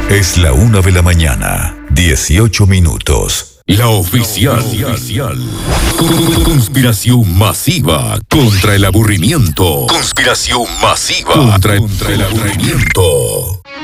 Es la 1 de la mañana, 18 minutos. La oficial. Conspiración masiva contra el aburrimiento. Conspiración masiva contra el aburrimiento.